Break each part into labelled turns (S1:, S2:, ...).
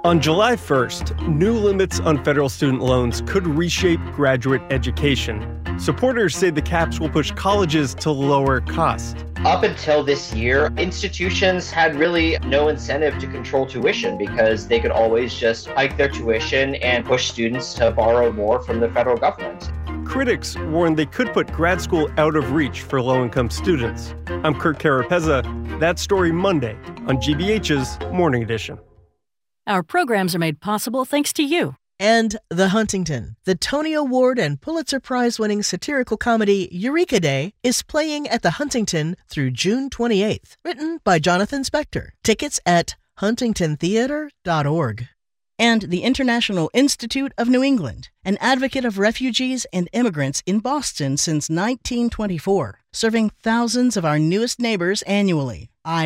S1: On July 1st, new limits on federal student loans could reshape graduate education. Supporters say the caps will push colleges to lower costs.
S2: Up until this year, institutions had really no incentive to control tuition because they could always just hike their tuition and push students to borrow more from the federal government.
S1: Critics warn they could put grad school out of reach for low-income students. I'm Kurt Carapezza. That story Monday on GBH's Morning Edition.
S3: Our programs are made possible thanks to you.
S4: And The Huntington, the Tony Award and Pulitzer Prize-winning satirical comedy Eureka Day, is playing at the Huntington through June 28th. Written by Jonathan Spector. Tickets at huntingtontheater.org. And the International Institute of New England, an advocate of refugees and immigrants in Boston since 1924, serving thousands of our newest neighbors annually.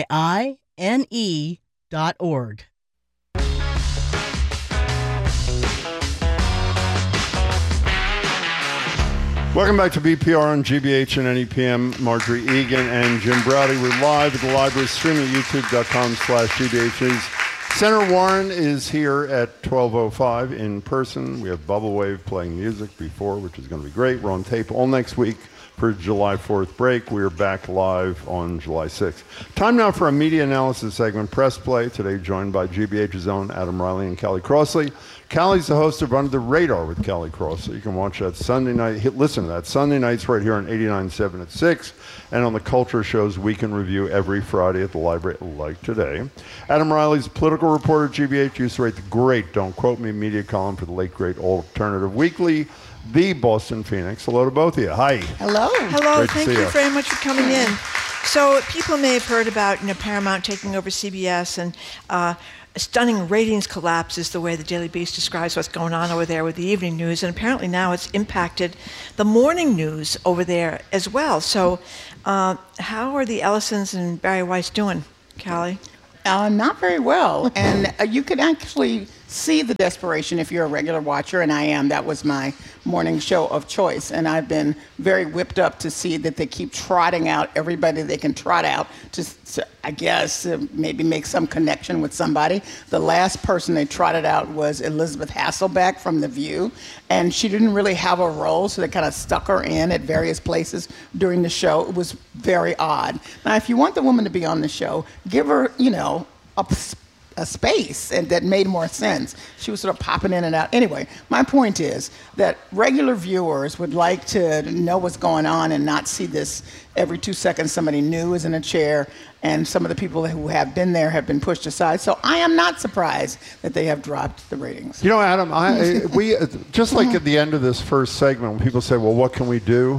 S4: IINE.org.
S5: Welcome back to BPR on GBH and NEPM. Marjorie Egan and Jim Braude. We're live at the library, streaming at youtube.com/GBH. Senator Warren is here at 12:05 in person. We have Bubble Wave playing music before, which is going to be great. We're on tape all next week for July 4th break. We are back live on July 6th. Time now for a media analysis segment, Press Play. Today joined by GBH's own Adam Riley and Callie Crossley. Callie's the host of Under the Radar with Callie Crossley. You can watch that Sunday night. Listen to that Sunday nights right here on 89.7 at 6, and on the Culture Show's Week in Review every Friday at the library, like today. Adam Riley's political reporter at GBH. Used to write the great Don't Quote Me media column for the late, great Alternative Weekly, the Boston Phoenix. Hello to both of you. Hi.
S6: Hello. Hello.
S5: Great to
S6: Thank
S5: see
S6: you
S5: you.
S6: very much for coming in. So people may have heard about Paramount taking over CBS, and a stunning ratings collapse is the way the Daily Beast describes what's going on over there with the evening news, and apparently now it's impacted the morning news over there as well. So how are the Ellisons and Barry Weiss doing, Callie?
S7: Not very well, and you could actually see the desperation if you're a regular watcher, and I am. That was my morning show of choice, and I've been very whipped up to see that they keep trotting out everybody they can trot out to I guess, maybe make some connection with somebody. The last person they trotted out was Elizabeth Hasselbeck from The View, and she didn't really have a role, so they kind of stuck her in at various places during the show. It was very odd. Now, if you want the woman to be on the show, give her, a space, and that made more sense. She was sort of popping in and out. Anyway, my point is that regular viewers would like to know what's going on and not see this every 2 seconds somebody new is in a chair, and some of the people who have been there have been pushed aside. So I am not surprised that they have dropped the ratings.
S5: You know, Adam, we just like at the end of this first segment, when people say, well, what can we do?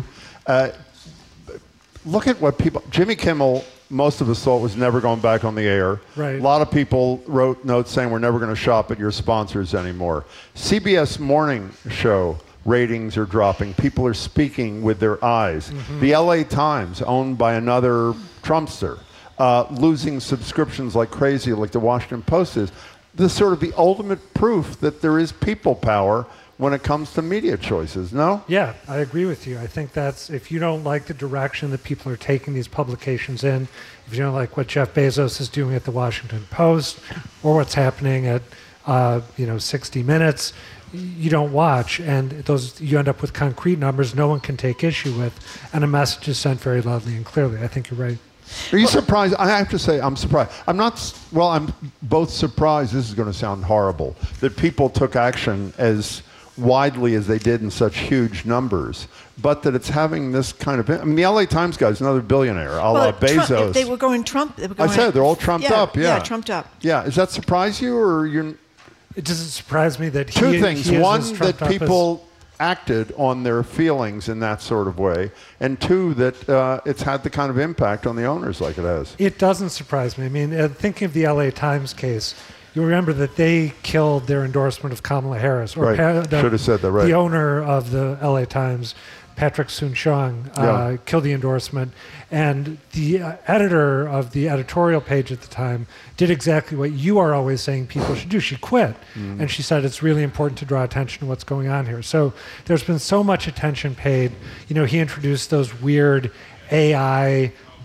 S5: Look at what people, Jimmy Kimmel, most of us thought was never going back on the air.
S8: Right.
S5: A lot of people wrote notes saying we're never going to shop at your sponsors anymore. CBS Morning Show ratings are dropping. People are speaking with their eyes. Mm-hmm. The LA Times, owned by another Trumpster, losing subscriptions like crazy, like the Washington Post is. This is sort of the ultimate proof that there is people power when it comes to media choices, no?
S8: Yeah, I agree with you. I think that's, if you don't like the direction that people are taking these publications in, if you don't like what Jeff Bezos is doing at the Washington Post or what's happening at 60 Minutes, you don't watch, and those you end up with concrete numbers no one can take issue with, and a message is sent very loudly and clearly. I think you're right.
S5: Are you surprised? I have to say, I'm surprised. I'm both surprised, this is going to sound horrible, that people took action as widely as they did in such huge numbers, but that it's having this kind of... I mean, the LA Times guy's another billionaire, a la Bezos.
S6: Trump, they were going Trump.
S5: I said, they're all trumped up, yeah.
S6: Yeah, trumped up.
S5: Yeah, does that surprise you, or you're...
S8: It doesn't surprise me that
S5: Two things. One, that people
S8: as...
S5: acted on their feelings in that sort of way, and two, that it's had the kind of impact on the owners like it has.
S8: It doesking surprise me. I mean, thinking of the LA Times case, you remember that they killed their endorsement of Kamala Harris. Or
S5: right. Should have said that, right.
S8: The owner of the LA Times, Patrick Soon-Shiong, killed the endorsement. And the editor of the editorial page at the time did exactly what you are always saying people should do. She quit. Mm. And she said it's really important to draw attention to what's going on here. So there's been so much attention paid. You know, he introduced those weird AI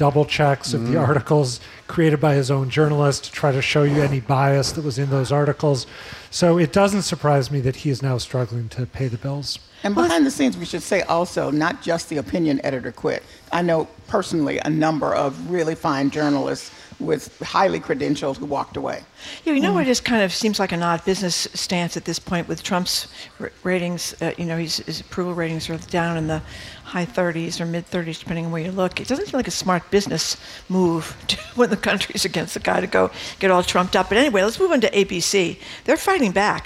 S8: double checks of the articles created by his own journalist to try to show you any bias that was in those articles. So it doesn't surprise me that he is now struggling to pay the bills.
S7: And behind the scenes, we should say also, not just the opinion editor quit. I know personally a number of really fine journalists with highly credentialed who walked away.
S6: Yeah, it just kind of seems like an odd business stance at this point with Trump's ratings. His approval ratings are down in the high 30s or mid 30s, depending on where you look. It doesn't seem like a smart business move when the country's against the guy to go get all trumped up. But anyway, let's move on to ABC. They're fighting back.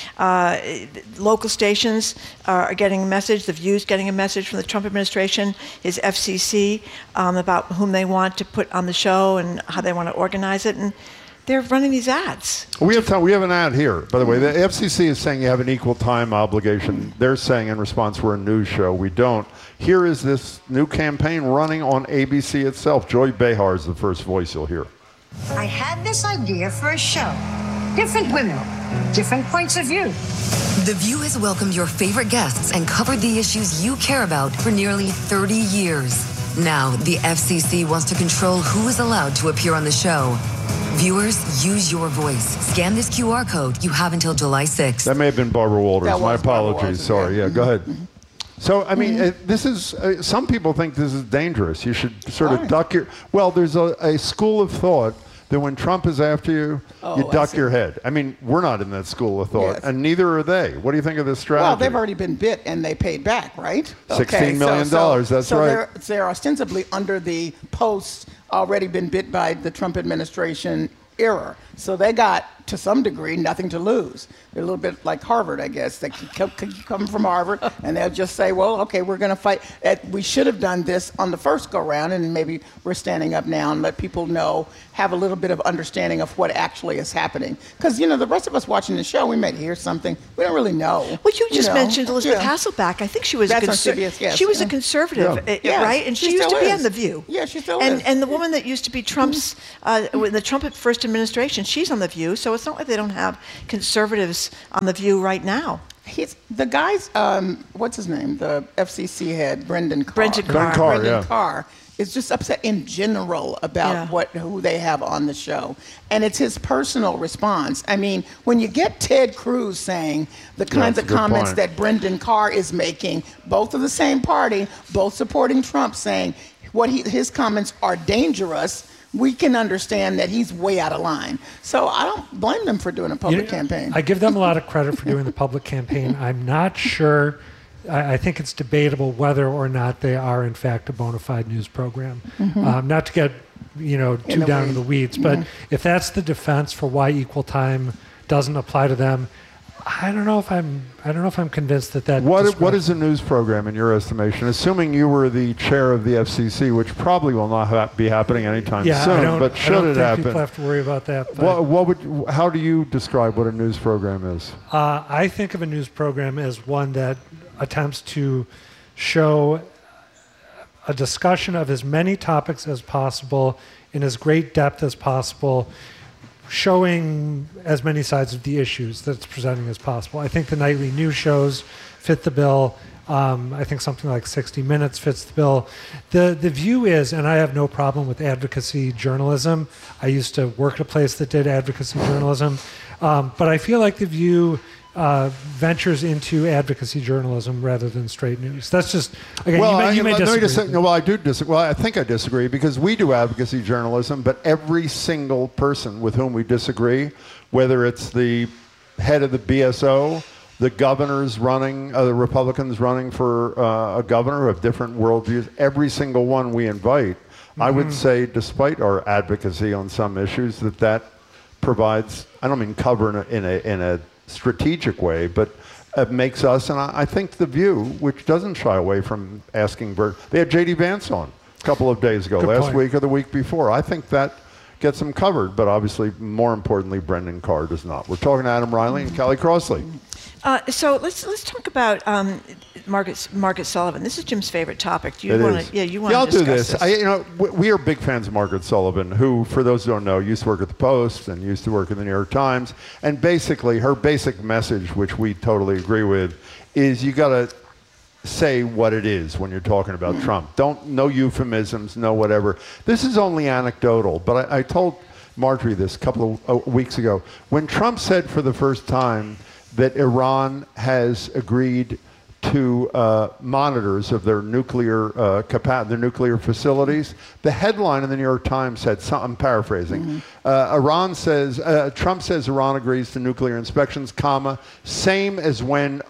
S6: Local stations are getting a message. The View's getting a message from the Trump administration, his FCC, about whom they want to put on the show and how they want to organize it. And they're running these ads.
S5: We have an ad here, by the way. The FCC is saying you have an equal time obligation. They're saying in response, we're a news show. We don't. Here is this new campaign running on ABC itself. Joy Behar is the first voice you'll hear.
S9: I had this idea for a show. Different women, different points of view.
S10: The View has welcomed your favorite guests and covered the issues you care about for nearly 30 years. Now, the FCC wants to control who is allowed to appear on the show. Viewers, use your voice. Scan this QR code. You have until July 6th.
S5: That may have been Barbara Walters. My apologies.
S7: Walters,
S5: Sorry. Yeah, go ahead. So, I mean, this is, some people think this is dangerous. You should sort of duck your, well, there's a school of thought that when Trump is after you, you duck your head. I mean, we're not in that school of thought, and neither are they. What do you think of this strategy?
S7: Well, they've already been bit and they paid back, right?
S5: $16 million, that's right.
S7: So they're ostensibly under the post, already been bit by the Trump administration era. So they got, to some degree, nothing to lose. They're a little bit like Harvard, I guess. They come from Harvard, and they'll just say, well, okay, we're going to fight. We should have done this on the first go-round, and maybe we're standing up now and let people know, have a little bit of understanding of what actually is happening. Because, the rest of us watching the show, we might hear something. We don't really know.
S6: Well, you just mentioned Elizabeth Hasselbeck. I think she was she was a conservative, right? And she used to be on The View.
S7: Yeah, she still is.
S6: And the woman that used to be Trump's, the Trump first administration, she's on The View. So it's not like they don't have conservatives on The View right now.
S7: The guy's, what's his name? The FCC head, Brendan Carr.
S6: Brendan
S7: Carr is just upset in general about who they have on the show. And it's his personal response. I mean, when you get Ted Cruz saying the kinds of comments that Brendan Carr is making, both of the same party, both supporting Trump, saying his comments are dangerous, we can understand that he's way out of line. So I don't blame them for doing a public campaign.
S8: I give them a lot of credit for doing the public campaign. I'm not sure. I think it's debatable whether or not they are, in fact, a bona fide news program. Not to get too down in the weeds, but if that's the defense for why equal time doesn't apply to them, I don't know if I'm convinced that.
S5: What is a news program in your estimation? Assuming you were the chair of the FCC, which probably will not be happening anytime soon, but should it happen?
S8: People have to worry about that.
S5: How do you describe what a news program is?
S8: I think of a news program as one that attempts to show a discussion of as many topics as possible in as great depth as possible, showing as many sides of the issues that it's presenting as possible. I think the nightly news shows fit the bill. I think something like 60 Minutes fits the bill. The View is, and I have no problem with advocacy journalism. I used to work at a place that did advocacy journalism. But I feel like The View ventures into advocacy journalism rather than straight news. That's just, again, you may disagree.
S5: Well, I do disagree. Well, I think I disagree because we do advocacy journalism, but every single person with whom we disagree, whether it's the head of the BSO, the governors running, the Republicans running for a governor who have different worldviews, every single one we invite, I would say, despite our advocacy on some issues, that provides, I don't mean cover in a strategic way, but it makes us, and I think The View, which doesn't shy away from asking they had J.D. Vance on a couple of days ago, last week or the week before. I think that gets them covered, but obviously, more importantly, Brendan Carr does not. We're talking to Adam Riley and Kelly Crossley.
S6: So let's talk about Margaret Sullivan. This is Jim's favorite topic. Do you want to? Yeah, you want to discuss this?
S5: I'll do this. We are big fans of Margaret Sullivan, who, for those who don't know, used to work at the Post and used to work in the New York Times. And basically, her basic message, which we totally agree with, is you got to say what it is when you're talking about Trump. No euphemisms, no whatever. This is only anecdotal, but I told Marjorie this a couple of weeks ago. When Trump said for the first time that Iran has agreed to monitors of their nuclear their nuclear facilities, the headline in the New York Times said, I'm paraphrasing, Trump says Iran agrees to nuclear inspections, same as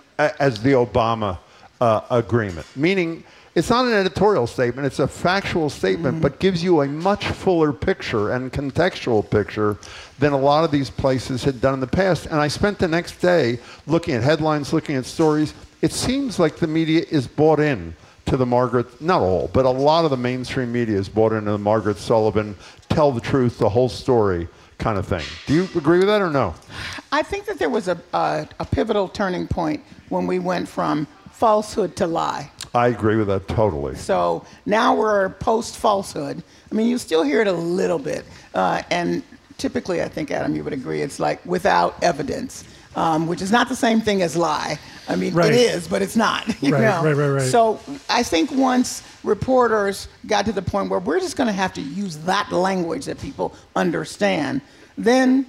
S5: as the Obama agreement. Meaning, it's not an editorial statement, it's a factual statement, but gives you a much fuller picture and contextual picture than a lot of these places had done in the past. And I spent the next day looking at headlines, looking at stories. It seems like the media is bought in to the not all, but a lot of the mainstream media is bought into the Margaret Sullivan, tell the truth, the whole story kind of thing. Do you agree with that or no?
S7: I think that there was a pivotal turning point when we went from falsehood to lie.
S5: I agree with that totally.
S7: So now we're post-falsehood. I mean, you still hear it a little bit. And typically, I think, Adam, you would agree, it's like without evidence, which is not the same thing as lie. I mean, It is, but it's not. Right. So I think once reporters got to the point where we're just going to have to use that language that people understand, then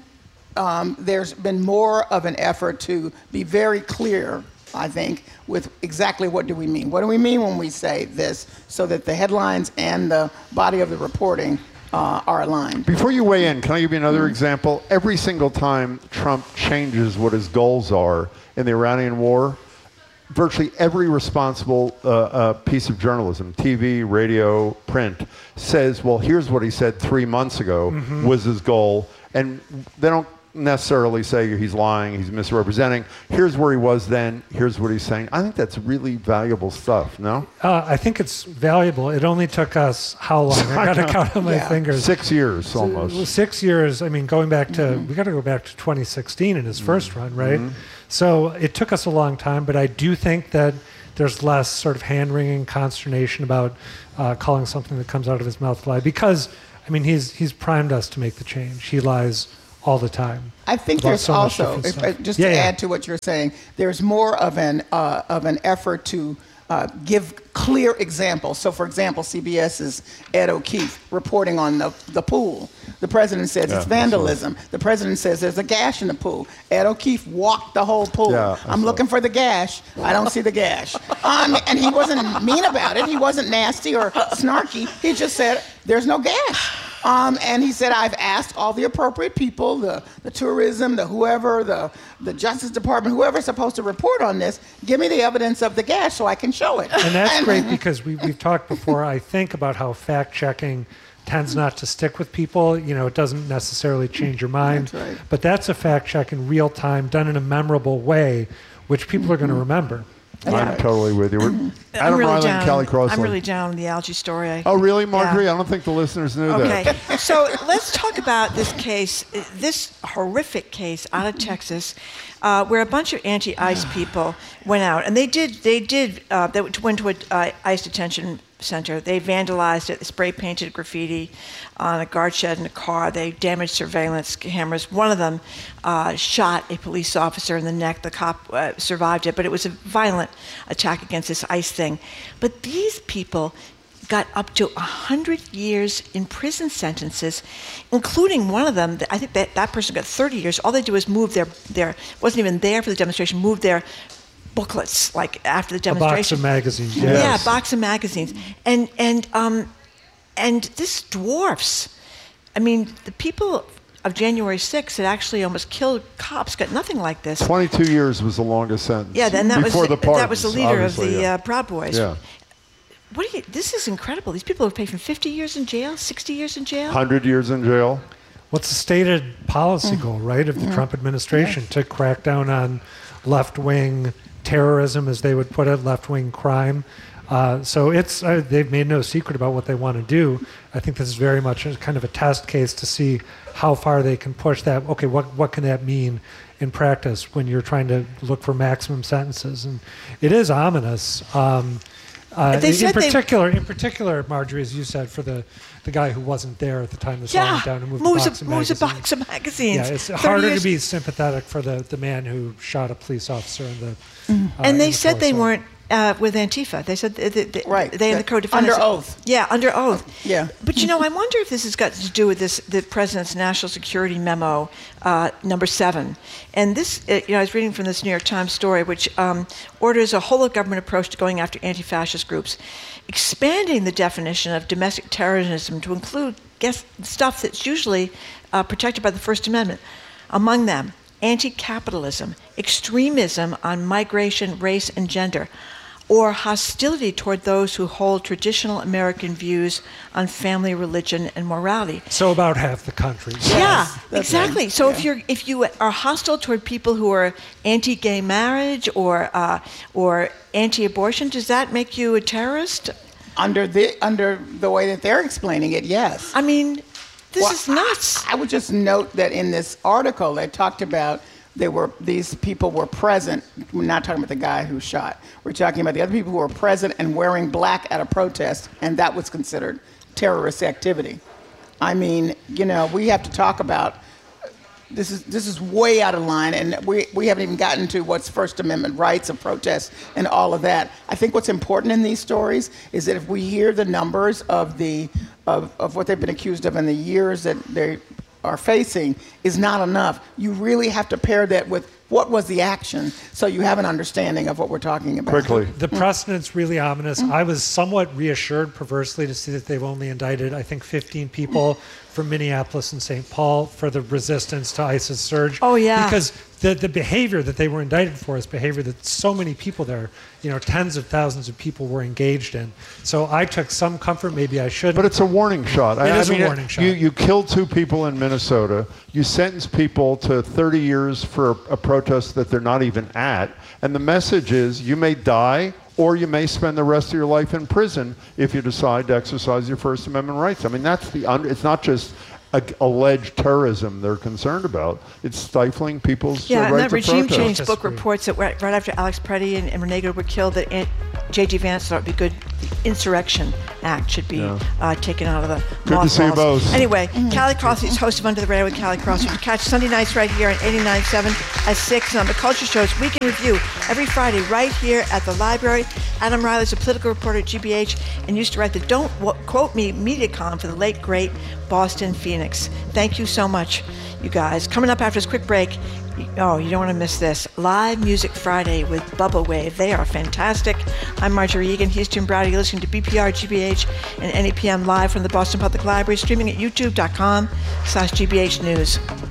S7: there's been more of an effort to be very clear, I think, with exactly what do we mean. What do we mean when we say this, so that the headlines and the body of the reporting are aligned.
S5: Before you weigh in, can I give you another example? Every single time Trump changes what his goals are in the Iranian war, virtually every responsible piece of journalism, TV, radio, print, says, well, here's what he said 3 months ago was his goal. And they don't necessarily say he's lying, he's misrepresenting. Here's where he was then, here's what he's saying. I think that's really valuable stuff, no?
S8: I think it's valuable. It only took us how long? I got to count on my fingers.
S5: 6 years almost.
S8: 6 years. I mean, going back to, we got to go back to 2016 in his first run, right? So it took us a long time, but I do think that there's less sort of hand-wringing consternation about calling something that comes out of his mouth a lie, because, I mean, he's primed us to make the change. He lies all the time.
S7: I think there's also, just to add to what you're saying, there's more of an effort to give clear examples. So, for example, CBS's Ed O'Keefe reporting on the pool. The president says it's vandalism. The president says there's a gash in the pool. Ed O'Keefe walked the whole pool. I'm looking for the gash. I don't see the gash. And he wasn't mean about it. He wasn't nasty or snarky. He just said there's no gash. And he said, I've asked all the appropriate people, the tourism, the whoever, the Justice Department, whoever's supposed to report on this, give me the evidence of the gash so I can show it.
S8: And that's great, because we've talked before, I think, about how fact-checking tends not to stick with people. You know, it doesn't necessarily change your mind.
S7: That's right.
S8: But that's a fact-check in real time, done in a memorable way, which people are going to remember.
S5: I'm totally with you. Adam Riley and Kelly Crossland.
S6: I'm really down on the algae story.
S5: Oh, really, Marjorie? I don't think the listeners knew that.
S6: Okay, so let's talk about this case, this horrific case out of Texas, where a bunch of anti-ICE people went out, and they went to an ICE detention center. They vandalized it, spray painted graffiti on a guard shed in a car. They damaged surveillance cameras. One of them shot a police officer in the neck. The cop survived it, but it was a violent attack against this ICE thing. But these people got up to 100 years in prison sentences, including one of them. I think that person got 30 years. All they did was move their wasn't even there for the demonstration, moved their booklets, like after the demonstration.
S8: A box of magazines.
S6: Yes. Yeah, a box of magazines. And this dwarfs. I mean, the people of January 6th that actually almost killed cops got nothing like this.
S5: 22 years was the longest sentence.
S6: Yeah, and that was the leader of the Proud Boys.
S5: Yeah.
S6: This is incredible. These people have paid from 50 years in jail, 60 years in jail.
S5: 100 years in jail.
S8: What's the stated policy goal, right, of the Trump administration? To crack down on left-wing terrorism, as they would put it, left-wing crime. So they've made no secret about what they want to do. I think this is very much a kind of a test case to see how far they can push that. Okay, what can that mean in practice when you're trying to look for maximum sentences? And it is ominous. In particular, Marjorie, as you said, for the guy who wasn't there at the time, the slowing down and moves
S6: a box of magazines.
S8: Yeah, it's harder to be sympathetic for the man who shot a police officer in the.
S6: And they said they weren't with Antifa. They said
S7: right.
S6: They and the co-defendants.
S7: Under oath.
S6: Yeah, under oath.
S7: Yeah.
S6: But I wonder if this has got to do with the president's national security memo number 7. And this, I was reading from this New York Times story, which orders a whole of government approach to going after anti-fascist groups, expanding the definition of domestic terrorism to include stuff that's usually protected by the First Amendment. Among them, anti-capitalism, extremism on migration, race, and gender, or hostility toward those who hold traditional American views on family, religion, and morality.
S8: So about half the country.
S6: Yeah, exactly. Right. So if you are hostile toward people who are anti-gay marriage or anti-abortion, does that make you a terrorist?
S7: Under the way that they're explaining it, yes.
S6: I mean, this is nuts.
S7: I would just note that in this article they talked about these people were present. We're not talking about the guy who shot. We're talking about the other people who were present and wearing black at a protest, and that was considered terrorist activity. I mean, we have to talk about this is way out of line, and we haven't even gotten to what's First Amendment rights of protest and all of that. I think what's important in these stories is that if we hear the numbers of what they've been accused of in the years that they are facing is not enough. You really have to pair that with what was the action so you have an understanding of what we're talking about.
S5: Quickly.
S8: The precedent's really ominous. I was somewhat reassured, perversely, to see that they've only indicted, I think, 15 people from Minneapolis and St. Paul for the resistance to ISIS surge.
S6: Oh, yeah.
S8: Because the behavior that they were indicted for is behavior that so many people there, tens of thousands of people were engaged in. So I took some comfort, maybe I shouldn't.
S5: But it's a warning shot.
S8: It is a warning shot.
S5: You killed 2 people in Minnesota. You sentence people to 30 years for a protest that they're not even at. And the message is you may die or you may spend the rest of your life in prison if you decide to exercise your First Amendment rights. I mean, it's not just alleged terrorism they're concerned about. It's stifling people's right to protest.
S6: Yeah, and that Regime Change book reports that right after Alex Preddy and Rene Good were killed, that J.G. Vance thought it would be good. The Insurrection Act should be taken out of the
S5: Good to see you both.
S6: Anyway, Callie Crossley is host of Under the Radar with Callie Crossley. You can catch Sunday nights right here on 89.7 at 6 on the Culture Show's Weekend Review every Friday right here at the library. Adam Riley's a political reporter at GBH and used to write the Don't Quote Me media column for the late, great Boston Phoenix. Thank you so much, you guys. Coming up after this quick break, you don't want to miss this. Live Music Friday with Bubba Wave. They are fantastic. I'm Marjorie Egan. He's Jim Browder. You're listening to BPR, GBH, and NEPM live from the Boston Public Library, streaming at youtube.com/GBH News.